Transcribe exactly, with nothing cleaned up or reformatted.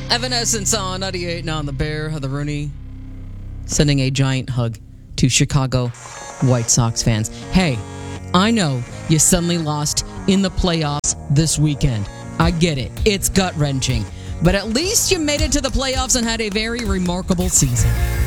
Evanescence on ninety-eight and on the Bear of the Rooney, sending a giant hug to Chicago White Sox fans. Hey, I know you suddenly lost in the playoffs this weekend. I get it. It's gut-wrenching. But at least you made it to the playoffs and had a very remarkable season.